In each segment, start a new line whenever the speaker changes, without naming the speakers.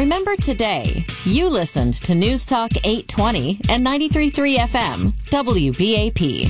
remember today, you listened to News Talk 820 and 93.3 FM, WBAP.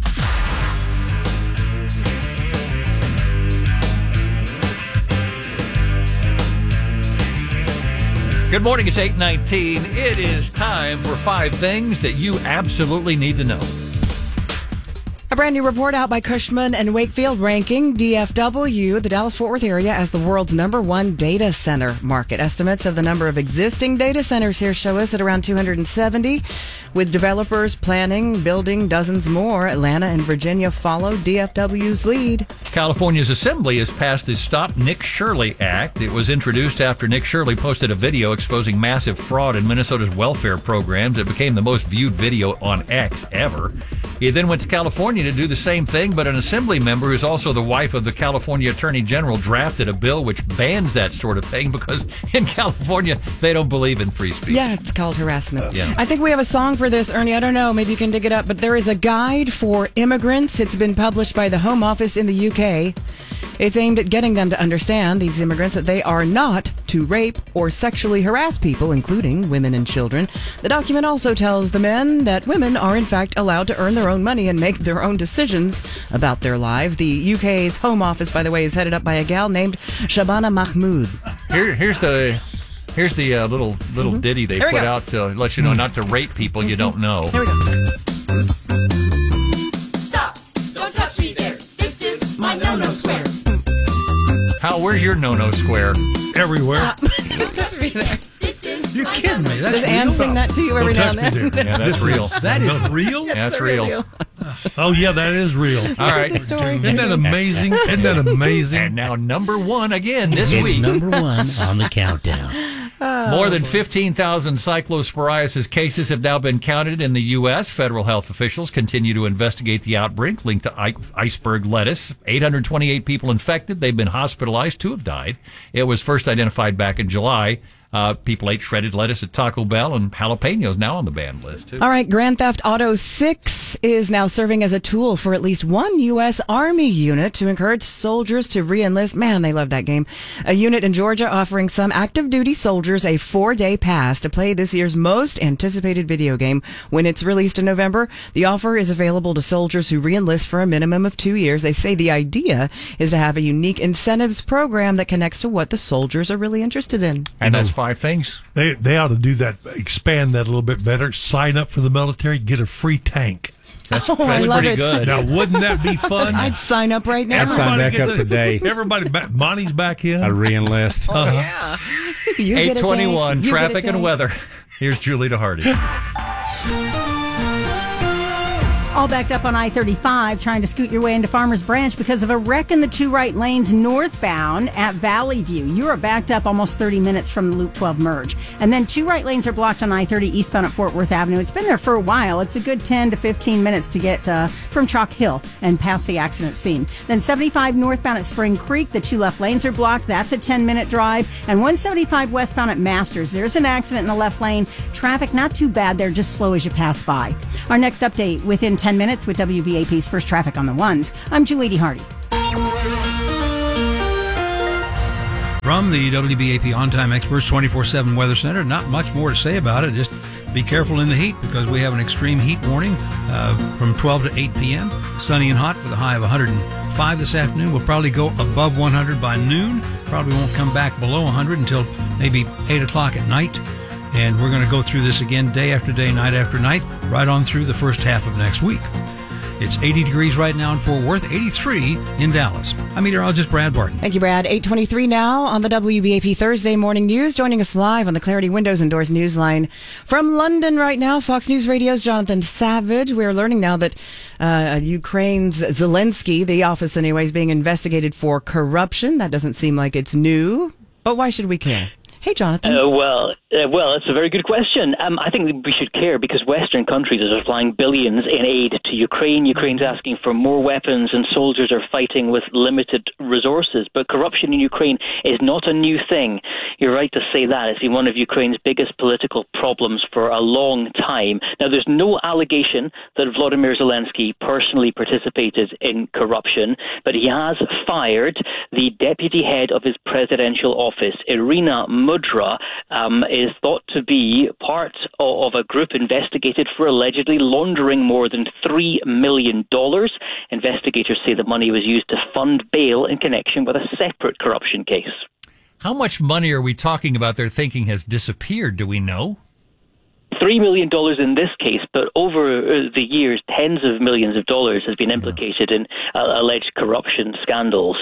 Good morning, it's 8:19. It is time for 5 things that you absolutely need to know.
A brand new report out by Cushman & Wakefield ranking DFW, the Dallas-Fort Worth area, as the world's #1 data center market. Estimates of the number of existing data centers here show us at around 270, with developers planning, building dozens more. Atlanta and Virginia follow DFW's lead.
California's Assembly has passed the Stop Nick Shirley Act. It was introduced after Nick Shirley posted a video exposing massive fraud in Minnesota's welfare programs. It became the most viewed video on X ever. He then went to California to do the same thing, but an Assembly member who's also the wife of the California Attorney General drafted a bill which bans that sort of thing because in California they don't believe in free speech.
Yeah, it's called harassment.
Yeah.
I think we have a song for this, Ernie. I don't know, maybe you can dig it up, but there is a guide for immigrants. It's been published by the Home Office in the UK. It's aimed at getting them to understand, these immigrants, that they are not to rape or sexually harass people, including women and children. The document also tells the men that women are in fact allowed to earn their own money and make their own decisions about their lives. The UK's Home Office, by the way, is headed up by a gal named Shabana Mahmood.
Here's the little ditty they put out to let you know not to rape people you don't know.
Here we go.
Stop! Don't touch me there. This is my no-no square.
Hal, where's your no-no square?
Everywhere.
Don't touch me there.
This is
You're
my
kidding me. That's
Does Ann
real?
sing that to you every now
Don't
and
touch me
then?
there.
Yeah, that's real.
That is real?
Yeah, that's
the
real.
Oh, yeah, that is real.
All right.
The story.
Isn't that amazing? Isn't that amazing?
And now #1 again this
It's
week.
#1 on the countdown.
More than 15,000 cyclosporiasis cases have now been counted in the U.S. Federal health officials continue to investigate the outbreak linked to iceberg lettuce. 828 people infected. They've been hospitalized. 2 have died. It was first identified back in July. People ate shredded lettuce at Taco Bell, and jalapenos now on the banned list, too.
All right, Grand Theft Auto 6 is now serving as a tool for at least one U.S. Army unit to encourage soldiers to re-enlist. Man, they love that game. A unit in Georgia offering some active duty soldiers a 4-day pass to play this year's most anticipated video game when it's released in November. The offer is available to soldiers who re-enlist for a minimum of 2 years. They say the idea is to have a unique incentives program that connects to what the soldiers are really interested in.
And that's 5 things.
They ought to do that, expand that a little bit better. Sign up for the military, get a free tank.
That's
I love
pretty
it.
good.
Now, wouldn't that be fun?
I'd sign up right now.
I'd sign back
gets
up today.
Everybody back. Monty's back in.
I'd re-enlist.
Yeah. You get a
8:21,
tank, you
traffic
get a
and
tank.
weather. Here's Julie DeHardy.
All backed up on I-35, trying to scoot your way into Farmers Branch because of a wreck in the 2 right lanes northbound at Valley View. You are backed up almost 30 minutes from the Loop 12 merge. And then 2 right lanes are blocked on I-30 eastbound at Fort Worth Avenue. It's been there for a while. It's a good 10 to 15 minutes to get from Chalk Hill and past the accident scene. Then 75 northbound at Spring Creek, the 2 left lanes are blocked. That's a 10-minute drive. And 175 westbound at Masters. There's an accident in the left lane. Traffic not too bad there, just slow as you pass by. Our next update within 10 minutes with WBAP's First Traffic on the Ones. I'm Julie DeHardy.
From the WBAP On-Time Experts 24/7 Weather Center, not much more to say about it. Just be careful in the heat because we have an extreme heat warning from 12 to 8 p.m. Sunny and hot with a high of 105 this afternoon. We'll probably go above 100 by noon. Probably won't come back below 100 until maybe 8 o'clock at night. And we're going to go through this again day after day, night after night, right on through the first half of next week. It's 80 degrees right now in Fort Worth, 83 in Dallas. I'm meteorologist Brad Barton.
Thank you, Brad. 8:23 now on the WBAP Thursday Morning News. Joining us live on the Clarity Windows and Doors Newsline from London right now, Fox News Radio's Jonathan Savage. We're learning now that Ukraine's Zelensky, the office anyway, is being investigated for corruption. That doesn't seem like it's new, but why should we care? Hey, Jonathan.
Well, that's a very good question. I think we should care because Western countries are supplying billions in aid to Ukraine. Ukraine's asking for more weapons and soldiers are fighting with limited resources. But corruption in Ukraine is not a new thing. you're right to say that. It's been one of Ukraine's biggest political problems for a long time. Now, there's no allegation that Volodymyr Zelensky personally participated in corruption, but he has fired the deputy head of his presidential office. Irina Mudra is thought to be part of a group investigated for allegedly laundering more than $3 million. Investigators say the money was used to fund bail in connection with a separate corruption case.
How much money are we talking about they're thinking has disappeared? Do we know?
$3 million in this case, but over the years, tens of millions of dollars has been implicated in alleged corruption scandals.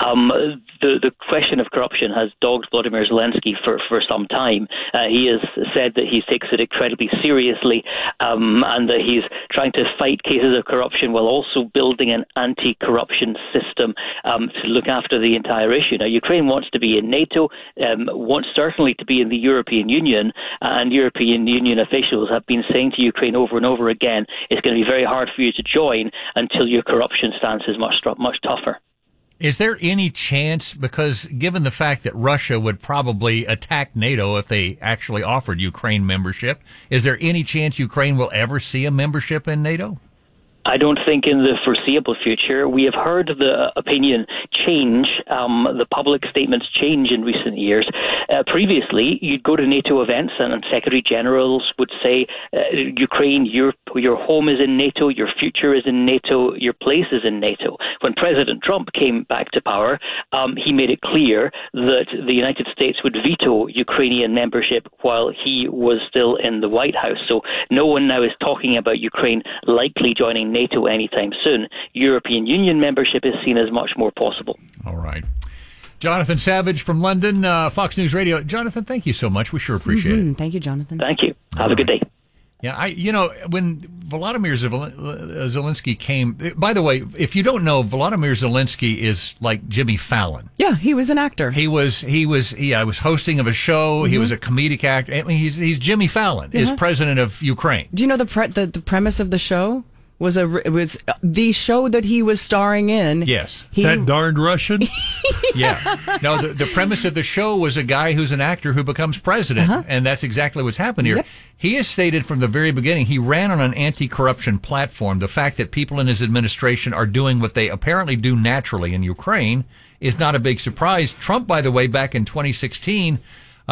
The question of corruption has dogged Volodymyr Zelensky for some time. He has said that he takes it incredibly seriously and that he's trying to fight cases of corruption while also building an anti-corruption system to look after the entire issue. Now, Ukraine wants to be in NATO, wants certainly to be in the European Union, and European Union officials have been saying to Ukraine over and over again, it's going to be very hard for you to join until your corruption stance is much tougher.
Is there any chance, because given the fact that Russia would probably attack NATO if they actually offered Ukraine membership, is there any chance Ukraine will ever see a membership in NATO?
I don't think in the foreseeable future. We have heard the opinion change, the public statements change in recent years. Previously, you'd go to NATO events and Secretary Generals would say, Ukraine, your home is in NATO, your future is in NATO, your place is in NATO. When President Trump came back to power, he made it clear that the United States would veto Ukrainian membership while he was still in the White House. So no one now is talking about Ukraine likely joining NATO anytime soon. European Union membership is seen as much more possible.
All right. Jonathan Savage from London, Fox News Radio. Jonathan, thank you so much. We sure appreciate it.
Thank you, Jonathan.
Thank you. Have a good day.
Yeah, when Volodymyr Zelensky came, by the way, if you don't know, Volodymyr Zelensky is like Jimmy Fallon.
Yeah, he was an actor.
He was hosting of a show. He was a comedic actor. I mean, he's Jimmy Fallon, is president of Ukraine.
Do you know the premise of the show? It was the show that he was starring in.
Yes.
That darned Russian?
Yeah. No, the premise of the show was a guy who's an actor who becomes president, and that's exactly what's happened here. Yep. He has stated from the very beginning he ran on an anti-corruption platform. The fact that people in his administration are doing what they apparently do naturally in Ukraine is not a big surprise. Trump, by the way, back in 2016,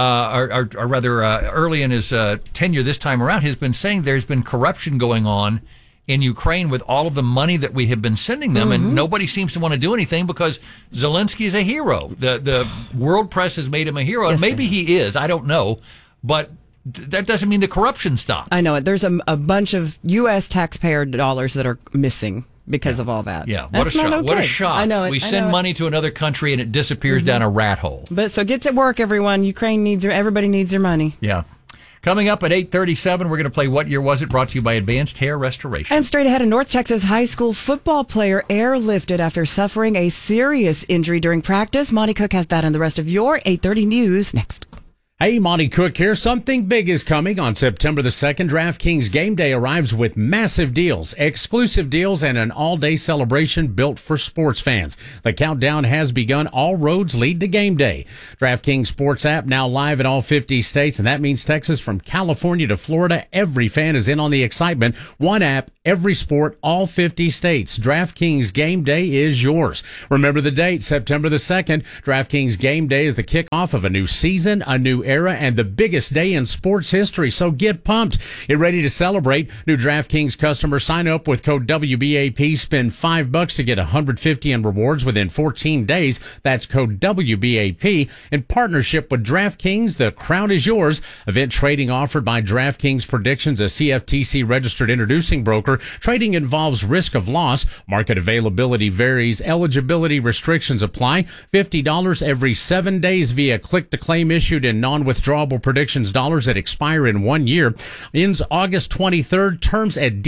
or rather early in his tenure this time around, has been saying there's been corruption going on in Ukraine with all of the money that we have been sending them, and nobody seems to want to do anything because Zelensky is a hero. The world press has made him a hero, and maybe he is. I don't know, but that doesn't mean the corruption stopped.
I know it. There's a bunch of U.S. taxpayer dollars that are missing because of all that.
Yeah, what a shock! Okay. What a shock!
I know it.
We send money to another country and it disappears down a rat hole.
But so get to work, everyone. Ukraine everybody needs their money.
Yeah. Coming up at 8:37, we're going to play What Year Was It? Brought to you by Advanced Hair Restoration.
And straight ahead, a North Texas high school football player airlifted after suffering a serious injury during practice. Monty Cook has that and the rest of your 8:30 news next.
Hey, Monty Cook here. Something big is coming on September the 2nd. DraftKings Game Day arrives with massive deals, exclusive deals, and an all-day celebration built for sports fans. The countdown has begun. All roads lead to Game Day. DraftKings Sports app now live in all 50 states, and that means Texas from California to Florida. Every fan is in on the excitement. One app, every sport, all 50 states. DraftKings Game Day is yours. Remember the date, September the 2nd. DraftKings Game Day is the kickoff of a new season, a new era, and the biggest day in sports history. So get pumped. Get ready to celebrate. New DraftKings customers sign up with code WBAP. Spend $5 to get $150 in rewards within 14 days. That's code WBAP. In partnership with DraftKings, the crown is yours. Event trading offered by DraftKings Predictions, a CFTC registered introducing broker. Trading involves risk of loss. Market availability varies. Eligibility restrictions apply. $50 every 7 days via click to claim issued in non-withdrawable predictions dollars that expire in 1 year. Ends August 23rd. Terms at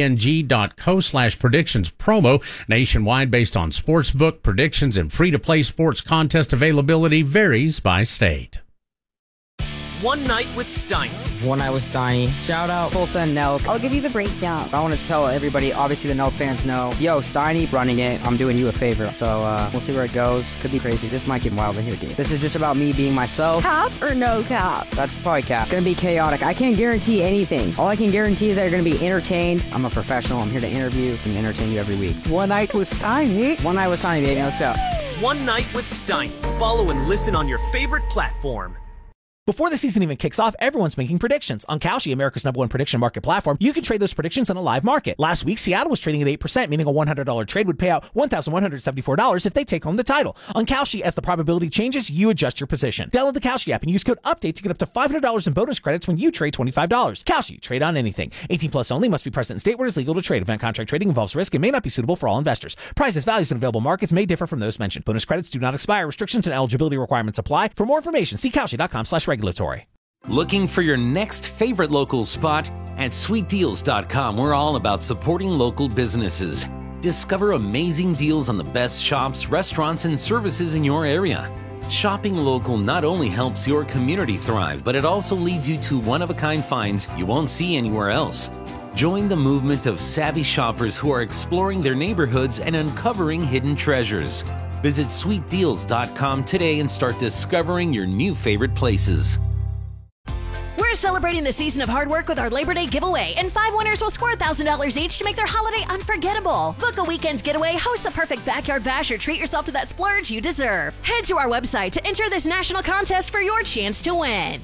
dkng.co/predictions promo. Nationwide based on sportsbook predictions and free-to-play sports contest availability varies by state.
One Night with Steiner. One Night with Steiny. Shout out Tulsa and Nelk.
I'll give you the breakdown.
I want to tell everybody, obviously the Nelk fans know, yo, Steiny running it, I'm doing you a favor. So we'll see where it goes. Could be crazy. This might get wild in here, dude. This is just about me being myself.
Cap or no cap?
That's probably cap. Gonna be chaotic. I can't guarantee anything. All I can guarantee is that you're gonna be entertained. I'm a professional. I'm here to interview and entertain you every week.
One Night with Steiny.
One Night with Steiny, baby. Let's go.
One Night with Steiny. Follow and listen on your favorite platform.
Before the season even kicks off, everyone's making predictions. On Kalshi, America's #1 prediction market platform, you can trade those predictions on a live market. Last week, Seattle was trading at 8%, meaning a $100 trade would pay out $1,174 if they take home the title. On Kalshi, as the probability changes, you adjust your position. Download the Kalshi app and use code UPDATE to get up to $500 in bonus credits when you trade $25. Kalshi, trade on anything. 18 plus only, must be present in state where it is legal to trade. Event contract trading involves risk and may not be suitable for all investors. Prices, values, and available markets may differ from those mentioned. Bonus credits do not expire. Restrictions and eligibility requirements apply. For more information, see Kalshi.com/regulatory.
Looking for your next favorite local spot? At sweetdeals.com, we're all about supporting local businesses. Discover amazing deals on the best shops, restaurants, and services in your area. Shopping local not only helps your community thrive, but it also leads you to one-of-a-kind finds you won't see anywhere else. Join the movement of savvy shoppers who are exploring their neighborhoods and uncovering hidden treasures. Visit sweetdeals.com today and start discovering your new favorite places.
We're celebrating the season of hard work with our Labor Day giveaway, and 5 winners will score $1,000 each to make their holiday unforgettable. Book a weekend getaway, host the perfect backyard bash, or treat yourself to that splurge you deserve. Head to our website to enter this national contest for your chance to win.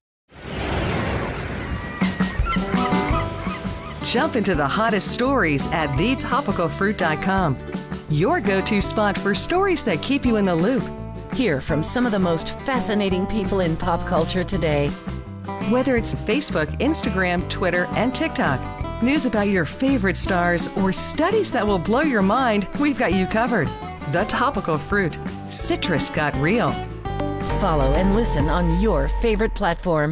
Jump into the hottest stories at thetopicalfruit.com. Your go-to spot for stories that keep you in the loop.
Hear from some of the most fascinating people in pop culture today.
Whether it's Facebook, Instagram, Twitter, and TikTok, news about your favorite stars, or studies that will blow your mind, we've got you covered. The Topical Fruit. Citrus got real.
Follow and listen on your favorite platform.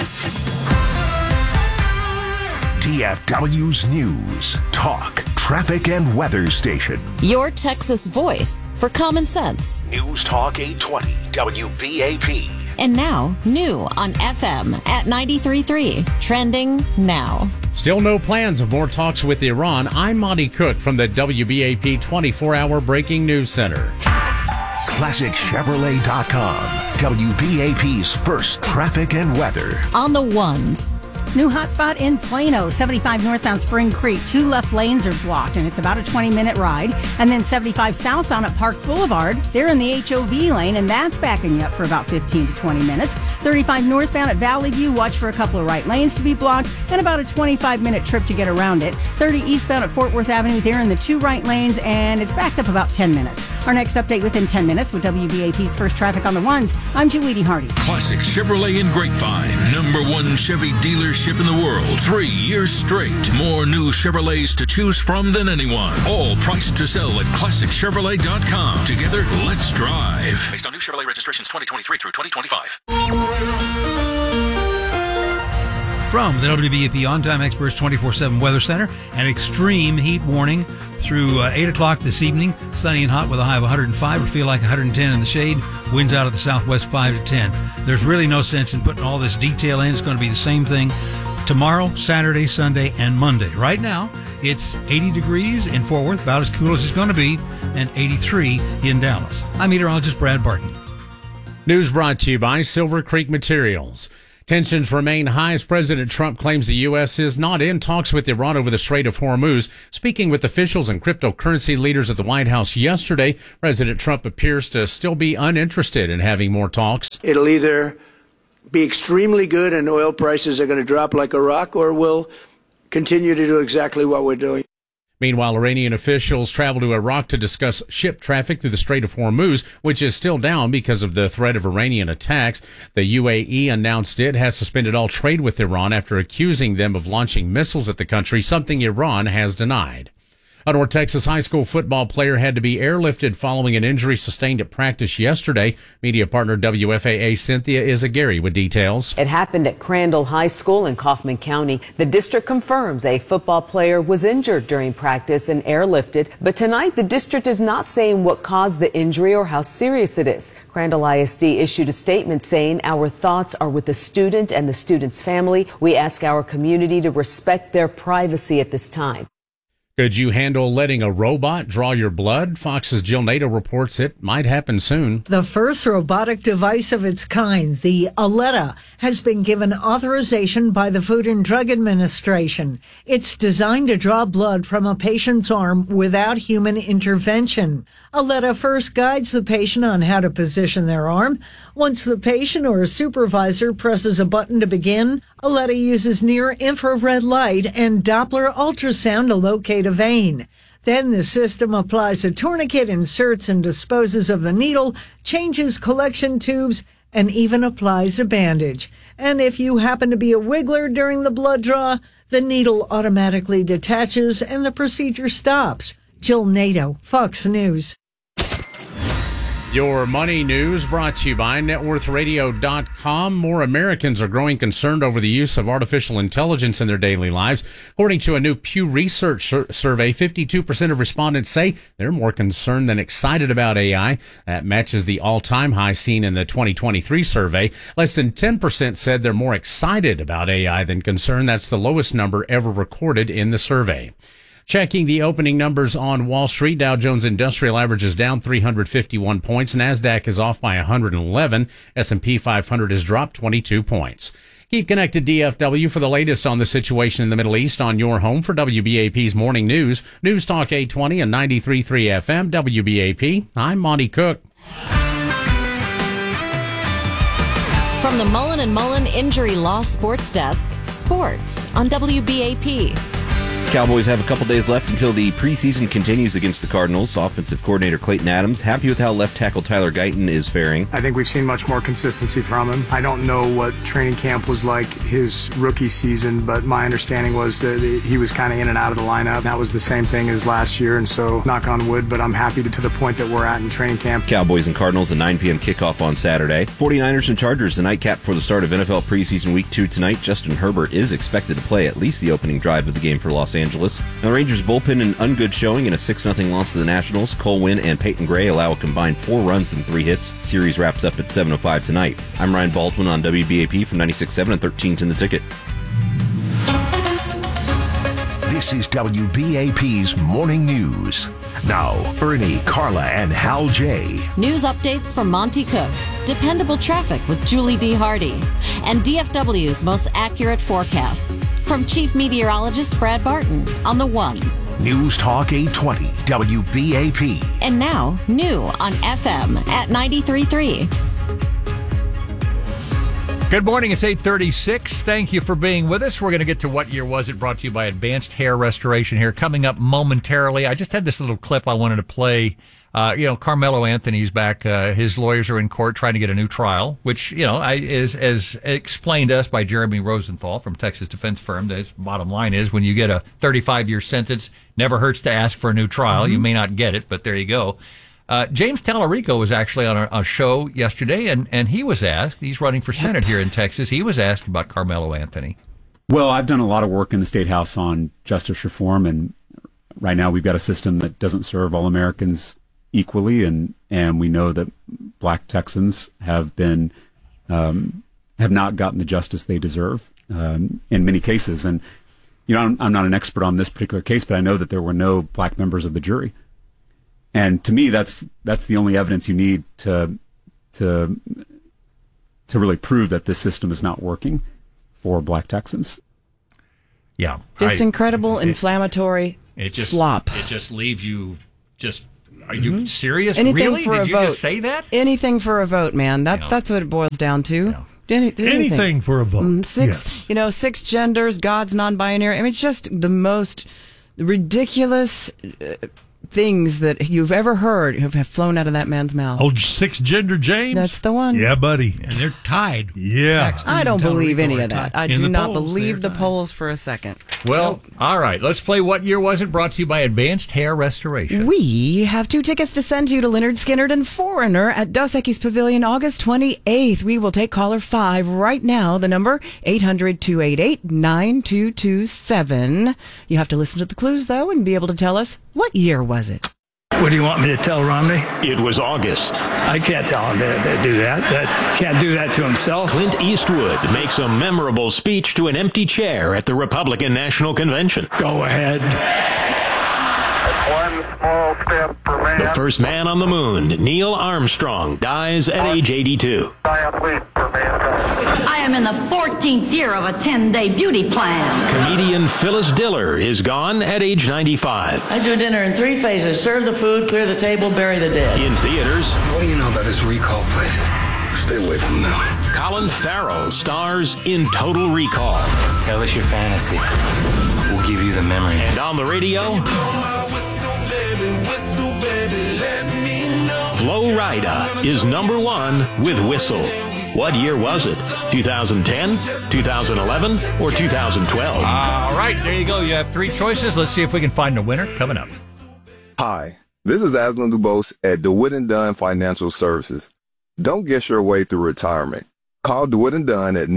DFW's News, Talk, Traffic, and Weather Station.
Your Texas voice for common sense.
News Talk 820, WBAP.
And now, new on FM at 93.3. Trending now.
Still no plans of more talks with Iran. I'm Monty Cook from the WBAP 24-hour Breaking News Center.
ClassicChevrolet.com. WBAP's first traffic and weather.
On the ones.
New hotspot in Plano, 75 northbound Spring Creek. 2 left lanes are blocked, and it's about a 20-minute ride. And then 75 southbound at Park Boulevard. They're in the HOV lane, and that's backing you up for about 15 to 20 minutes. 35 northbound at Valley View. Watch for a couple of right lanes to be blocked, and about a 25-minute trip to get around it. 30 eastbound at Fort Worth Avenue. They're in the 2 right lanes, and it's backed up about 10 minutes. Our next update within 10 minutes with WBAP's first traffic on the ones. I'm Judy Hardy.
Classic Chevrolet in Grapevine. #1 Chevy dealership in the world. 3 years straight. More new Chevrolets to choose from than anyone. All priced to sell at ClassicChevrolet.com. Together, let's drive. Based on new Chevrolet registrations 2023 through 2025.
From the WBAP On-Time Experts 24/7 Weather Center, an extreme heat warning through 8 o'clock this evening. Sunny and hot with a high of 105. It'll feel like 110 in the shade. Winds out of the southwest 5 to 10. There's really no sense in putting all this detail in. It's going to be the same thing tomorrow, Saturday, Sunday, and Monday. Right now, it's 80 degrees in Fort Worth, about as cool as it's going to be, and 83 in Dallas. I'm meteorologist Brad Barton.
News brought to you by Silver Creek Materials. Tensions remain high as President Trump claims the U.S. is not in talks with Iran over the Strait of Hormuz. Speaking with officials and cryptocurrency leaders at the White House yesterday, President Trump appears to still be uninterested in having more talks.
It'll either be extremely good and oil prices are going to drop like a rock, or we'll continue to do exactly what we're doing.
Meanwhile, Iranian officials travel to Iraq to discuss ship traffic through the Strait of Hormuz, which is still down because of the threat of Iranian attacks. The UAE announced it has suspended all trade with Iran after accusing them of launching missiles at the country, something Iran has denied. A North Texas high school football player had to be airlifted following an injury sustained at practice yesterday. Media partner WFAA Cynthia Izagari with details.
It happened at Crandall High School in Kaufman County. The district confirms a football player was injured during practice and airlifted. But tonight, the district is not saying what caused the injury or how serious it is. Crandall ISD issued a statement saying, "Our thoughts are with the student and the student's family. We ask our community to respect their privacy at this time."
Could you handle letting a robot draw your blood? Fox's Jill Nato reports it might happen soon.
The first robotic device of its kind, the Aletta, has been given authorization by the Food and Drug Administration. It's designed to draw blood from a patient's arm without human intervention. Aletta first guides the patient on how to position their arm. Once the patient or a supervisor presses a button to begin, Aletta uses near-infrared light and Doppler ultrasound to locate a vein. Then the system applies a tourniquet, inserts and disposes of the needle, changes collection tubes, and even applies a bandage. And if you happen to be a wiggler during the blood draw, the needle automatically detaches and the procedure stops. Jill Nato, Fox News.
Your money news brought to you by networthradio.com. More Americans are growing concerned over the use of artificial intelligence in their daily lives. According to a new Pew Research survey, 52% of respondents say they're more concerned than excited about AI. That matches the all-time high seen in the 2023 survey. Less than 10% said they're more excited about AI than concerned. That's the lowest number ever recorded in the survey. Checking the opening numbers on Wall Street, Dow Jones Industrial Average is down 351 points. NASDAQ is off by 111. S&P 500 has dropped 22 points. Keep connected, DFW, for the latest on the situation in the Middle East on your home for WBAP's Morning News. News Talk 820 and 93.3 FM, WBAP. I'm Monty Cook.
From the Mullen & Mullen Injury Law Sports Desk, sports on WBAP.
Cowboys have a couple days left until the preseason continues against the Cardinals. Offensive coordinator Clayton Adams happy with how left tackle Tyler Guyton is faring.
I think we've seen much more consistency from him. I don't know what training camp was like his rookie season, but my understanding was that he was kind of in and out of the lineup. That was the same thing as last year, and so knock on wood, but I'm happy to the point that we're at in training camp.
Cowboys and Cardinals, a 9 p.m. kickoff on Saturday. 49ers and Chargers, the nightcap for the start of NFL preseason week 2 tonight. Justin Herbert is expected to play at least the opening drive of the game for Los Angeles. Now, the Rangers bullpen an ungood showing in a 6-0 loss to the Nationals. Cole Winn and Peyton Gray allow a combined 4 runs and 3 hits. Series wraps up at 7:05 tonight. I'm Ryan Baldwin on WBAP from 96.7 and 13 in the ticket.
This is WBAP's Morning News. Now, Ernie, Carla, and Hal J.
News updates from Monty Cook, dependable traffic with Julie D. Hardy, and DFW's most accurate forecast. From Chief Meteorologist Brad Barton on the ones.
News Talk 820, WBAP.
And now, new on FM at 93.3.
Good morning. It's 8:36. Thank you for being with us. We're going to get to What Year Was It, brought to you by Advanced Hair Restoration here, coming up momentarily. I just had this little clip I wanted to play. Carmelo Anthony's back. His lawyers are in court trying to get a new trial, which, is as explained to us by Jeremy Rosenthal from Texas Defense Firm. The bottom line is when you get a 35-year sentence, never hurts to ask for a new trial. Mm-hmm. You may not get it, but there you go. James Tallarico was actually on a show yesterday, and he was asked, he's running for Senate here in Texas, he was asked about Carmelo Anthony.
Well, I've done a lot of work in the State House on justice reform, and right now we've got a system that doesn't serve all Americans equally, and we know that black Texans have been have not gotten the justice they deserve in many cases. And I'm not an expert on this particular case, but I know that there were no black members of the jury. And to me, that's the only evidence you need to really prove that this system is not working for black Texans.
Yeah,
just incredible, inflammatory slop.
It just leaves you just. Are you serious?
Anything
really?
for
Did
a
you
vote.
just say that?
Anything for a vote, man. That's what it boils down to. Yeah.
Anything for a vote.
Six genders, God's non-binary. I mean, it's just the most ridiculous things that you've ever heard have flown out of that man's mouth.
Oh, 6-gender James?
That's the one.
Yeah, buddy.
And they're tied.
Yeah.
I don't believe any of that. I do not
polls,
believe the polls for a second.
Well, all right. Let's play What Year Was It? Brought to you by Advanced Hair Restoration.
We have 2 tickets to send you to Leonard Skinner and Foreigner at Dos Equis Pavilion August 28th. We will take caller 5 right now. The number 800-288-9227. You have to listen to the clues, though, and be able to tell us what year was it.
What do you want me to tell Romney?
It was August.
I can't tell him to do that. Can't do that to himself.
Clint Eastwood makes a memorable speech to an empty chair at the Republican National Convention.
Go ahead.
One small step for man. The first man on the moon, Neil Armstrong, dies at age 82.
I am in the 14th year of a 10-day beauty plan.
Comedian Phyllis Diller is gone at age 95.
I do dinner in 3 phases. Serve the food, clear the table, bury the dead.
In theaters.
What do you know about this recall place? Stay away from them.
Colin Farrell stars in Total Recall.
Tell us your fantasy. We'll give you the memory.
And on the radio, Flo Rida is number 1 with Whistle. What year was it? 2010, 2011, or 2012?
All right, there you go. You have 3 choices. Let's see if we can find a winner coming up.
Hi, this is Aslan Dubose at DeWitt & Dunn Financial Services. Don't guess your way through retirement. Call DeWitt & Dunn at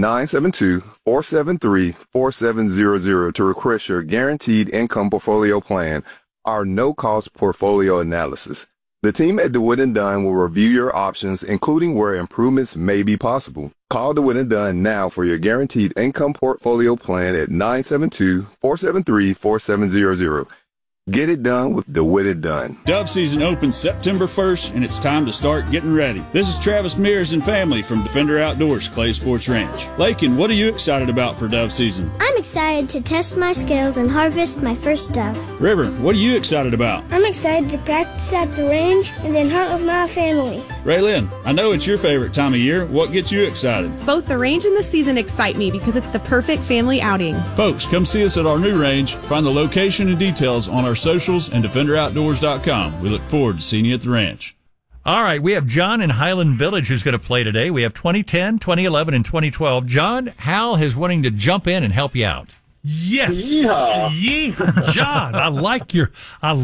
972-473-4700 to request your guaranteed income portfolio plan, our no-cost portfolio analysis. The team at DeWitt & Dunn will review your options, including where improvements may be possible. Call DeWitt & Dunn now for your guaranteed income portfolio plan at 972-473-4700. Get it done with DeWitt & Dunn.
Dove season opens September 1st, and it's time to start getting ready. This is Travis Mears and family from Defender Outdoors, Clay Sports Ranch. Lakin, what are you excited about for dove season?
I'm excited to test my skills and harvest my first dove.
River, what are you excited about?
I'm excited to practice at the range and then hunt with my family.
Raylyn, I know it's your favorite time of year. What gets you excited?
Both the range and the season excite me because it's the perfect family outing.
Folks, come see us at our new range. Find the location and details on our socials and DefenderOutdoors.com. We look forward to seeing you at the ranch.
All right, we have John in Highland Village who's going to play today. We have 2010, 2011, and 2012. John, Hal is wanting to jump in and help you out.
Yes. Yeehaw. John, I like your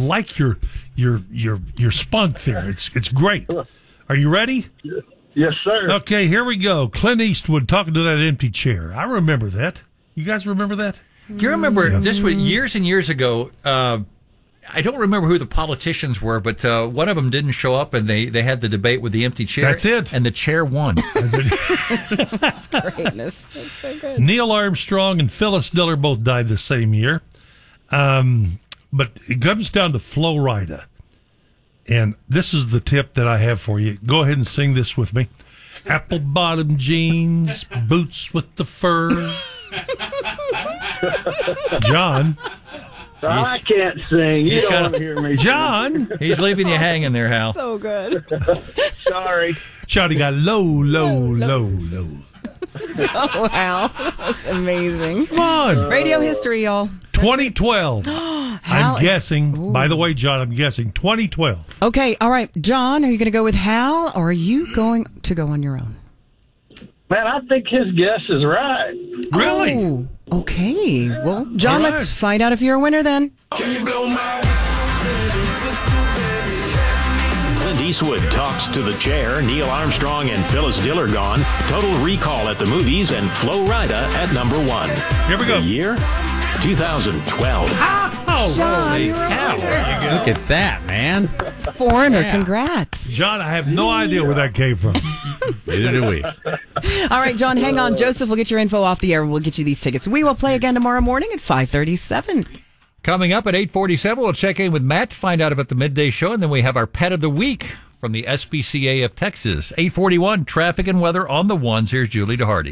spunk there. It's great. Are you ready?
Yes, sir.
Okay, here we go. Clint Eastwood talking to that empty chair. I remember that. You guys remember that?
Do you remember this was years and years ago? I don't remember who the politicians were, but one of them didn't show up, and they had the debate with the empty chair.
That's it.
And the chair won.
That's greatness. That's so good.
Neil Armstrong and Phyllis Diller both died the same year. But it comes down to Flo Rida. And this is the tip that I have for you. Go ahead and sing this with me. Apple bottom jeans, boots with the fur. John.
I can't sing. You don't want to hear me.
John.
He's leaving you hanging there, Hal.
So good.
Sorry.
Johnny got low.
Oh, Hal. That's amazing.
Come on.
Radio history, y'all.
2012. I'm guessing. Ooh. By the way, John, I'm guessing 2012.
Okay, all right. John, are you going to go with Hal, or are you going to go on your own?
Man, I think his guess is right.
Really?
Oh, okay. Well, John, let's find out if you're a winner then.
Clint Eastwood talks to the chair, Neil Armstrong and Phyllis Diller gone, Total Recall at the movies, and Flo Rida at number 1.
Here we go.
The year? 2012.
Oh,
John,
holy cow.
Look at that, man.
Foreigner, congrats.
John, I have no idea where that came from.
Neither do we.
All right, John, hang on. Joseph will get your info off the air. We'll get you these tickets. We will play again tomorrow morning at 5:37.
Coming up at 8:47, we'll check in with Matt to find out about the midday show, and then we have our pet of the week from the SPCA of Texas. 8:41, traffic and weather on the ones. Here's Julie DeHardy.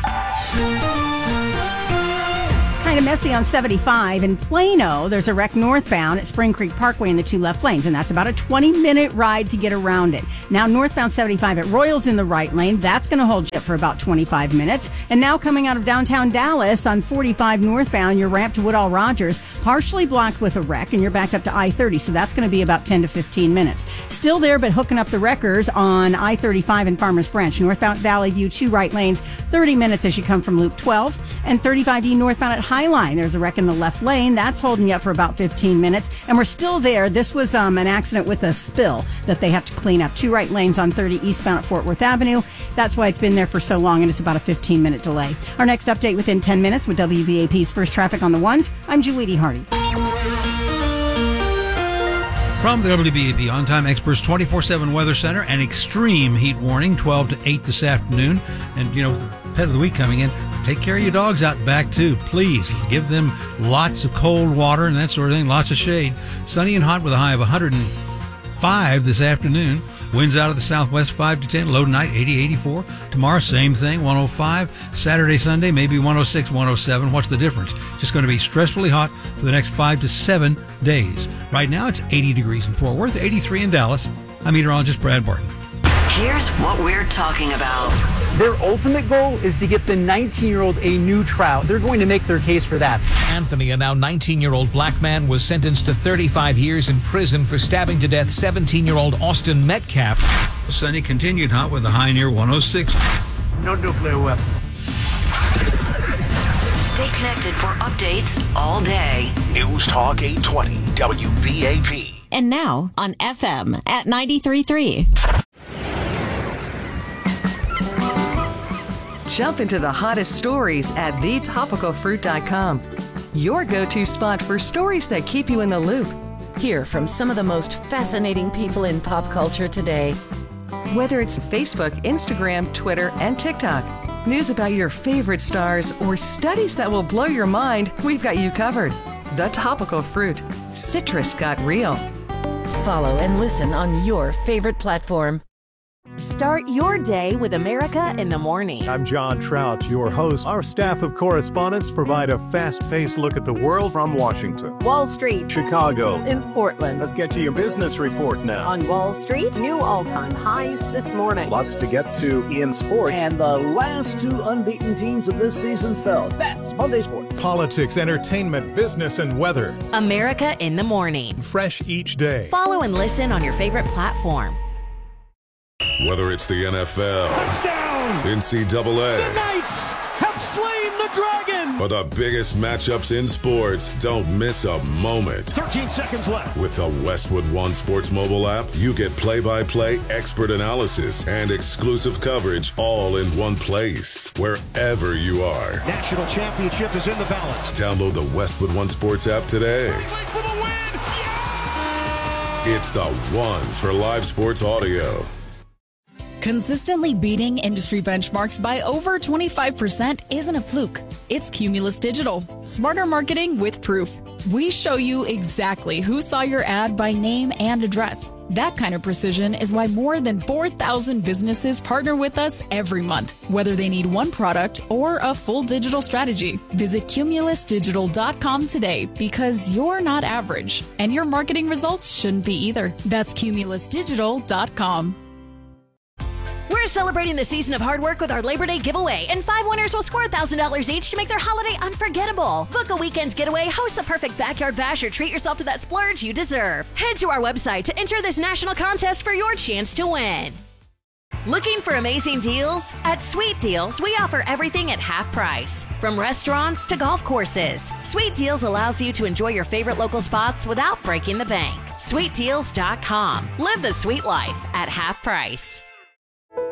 Kind of messy on 75 in Plano. There's a wreck northbound at Spring Creek Parkway in the 2 left lanes, and that's about a 20-minute ride to get around it. Now northbound 75 at Royals in the right lane. That's going to hold you up for about 25 minutes. And now coming out of downtown Dallas on 45 northbound, your ramp to Woodall Rogers, partially blocked with a wreck, and you're backed up to I-30, so that's going to be about 10 to 15 minutes. Still there, but hooking up the wreckers on I-35 in Farmers Branch. Northbound Valley View, 2 right lanes, 30 minutes as you come from Loop 12, and 35E northbound at High Highline. There's a wreck in the left lane. That's holding you up for about 15 minutes. And we're still there. This was an accident with a spill that they have to clean up. 2 right lanes on 30 eastbound at Fort Worth Avenue. That's why it's been there for so long, and it's about a 15-minute delay. Our next update within 10 minutes with WBAP's First Traffic on the Ones. I'm Julie D. Hardy.
From the WBAP On-Time Experts 24/7 Weather Center, an extreme heat warning, 12 to 8 this afternoon. And, pet of the week coming in. Take care of your dogs out back, too. Please give them lots of cold water and that sort of thing, lots of shade. Sunny and hot with a high of 105 this afternoon. Winds out of the southwest 5 to 10. Low tonight 80-84. Tomorrow, same thing, 105. Saturday, Sunday, maybe 106, 107. What's the difference? Just going to be stressfully hot for the next 5 to 7 days. Right now, it's 80 degrees in Fort Worth, 83 in Dallas. I'm meteorologist Brad Barton.
Here's what we're talking about.
Their ultimate goal is to get the 19-year-old a new trial. They're going to make their case for that.
Anthony, a now 19-year-old black man, was sentenced to 35 years in prison for stabbing to death 17-year-old Austin Metcalf.
Sunny continued hot with a high near 106.
No nuclear weapon.
Stay connected for updates all day.
News Talk 820 WBAP.
And now on FM at 93.3.
Jump into the hottest stories at thetopicalfruit.com. Your go-to spot for stories that keep you in the loop. Hear from some of the most fascinating people in pop culture today. Whether it's Facebook, Instagram, Twitter, and TikTok, news about your favorite stars, or studies that will blow your mind, we've got you covered. The Topical Fruit. Citrus got real.
Follow and listen on your favorite platform. Start your day with America in the Morning.
I'm John Trout, your host. Our staff of correspondents provide a fast-paced look at the world from Washington,
Wall Street,
Chicago,
and Portland.
Let's get to your business report now.
On Wall Street, new all-time highs this morning.
Lots to get to in sports.
And the last 2 unbeaten teams of this season fell. That's Monday Sports.
Politics, entertainment, business, and weather.
America in the Morning.
Fresh each day.
Follow and listen on your favorite platform.
Whether it's the NFL,
touchdown,
NCAA,
the Knights have slain the dragon,
or the biggest matchups in sports, don't miss a moment.
13 seconds left.
With the Westwood One Sports mobile app, you get play-by-play expert analysis and exclusive coverage all in one place, wherever you are.
National championship is in the balance.
Download the Westwood One Sports app today.
For the win. Yeah!
It's the one for live sports audio.
Consistently beating industry benchmarks by over 25% isn't a fluke. It's Cumulus Digital. Smarter marketing with proof. We show you exactly who saw your ad by name and address. That kind of precision is why more than 4,000 businesses partner with us every month, whether they need one product or a full digital strategy. Visit cumulusdigital.com today because you're not average, and your marketing results shouldn't be either. That's cumulusdigital.com.
We're celebrating the season of hard work with our Labor Day giveaway, and 5 winners will score $1,000 each to make their holiday unforgettable. Book a weekend getaway, host the perfect backyard bash, or treat yourself to that splurge you deserve. Head to our website to enter this national contest for your chance to win. Looking for amazing deals? At Sweet Deals, we offer everything at half price. From restaurants to golf courses, Sweet Deals allows you to enjoy your favorite local spots without breaking the bank. SweetDeals.com. Live the sweet life at half price.